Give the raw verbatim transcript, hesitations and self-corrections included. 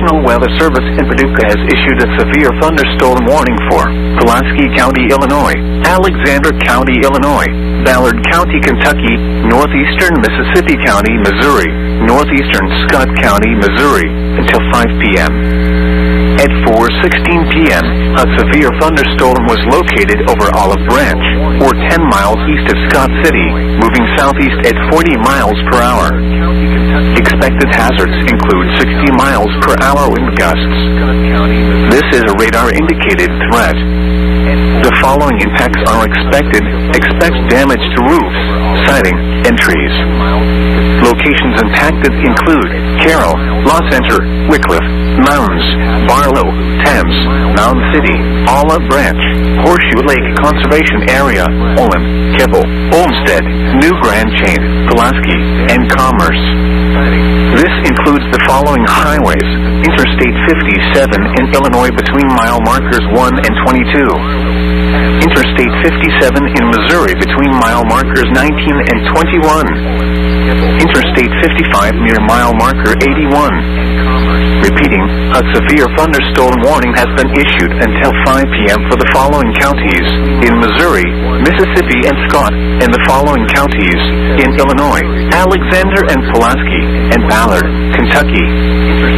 National Weather Service in Paducah has issued a severe thunderstorm warning for Pulaski County, Illinois, Alexander County, Illinois, Ballard County, Kentucky, northeastern Mississippi County, Missouri, northeastern Scott County, Missouri, until five p m At four sixteen p m, a severe thunderstorm was located over Olive Branch, or ten miles east of Scott City, moving southeast at forty miles per hour. Expected hazards include sixty miles per hour wind gusts. This is a radar-indicated threat. The following impacts are expected. Expect damage to roofs, siding, and trees. Locations impacted include Carroll, Law Center, Wycliffe, Mounds, Barlow, Thames, Mound City, Olive Branch, Horseshoe Lake Conservation Area, Olin, Keppel, Olmsted, New Grand Chain, Pulaski, and Commerce. This includes the following highways: Interstate fifty-seven in Illinois between mile markers one and twenty-two. Interstate fifty-seven in Missouri between mile markers nineteen and twenty-one. Interstate fifty-five near mile marker eighty-one. Repeating, a severe thunderstorm warning has been issued until five p m for the following counties in Missouri, Mississippi, and Scott, and the following counties in Illinois: Alexander and Pulaski, and Ballard, Kentucky.